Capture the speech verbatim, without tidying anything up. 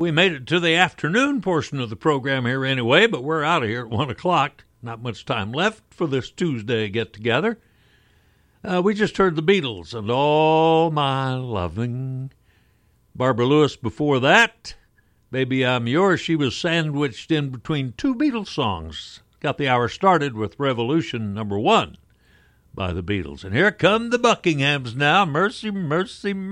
we made it to the afternoon portion of the program here anyway, but we're out of here at one o'clock. Not much time left for this Tuesday get-together. Uh, we just heard the Beatles and All My Loving. Barbara Lewis before that. Baby, I'm Yours. She was sandwiched in between two Beatles songs. Got the hour started with Revolution number one by the Beatles. And here come the Buckinghams now. Mercy, mercy,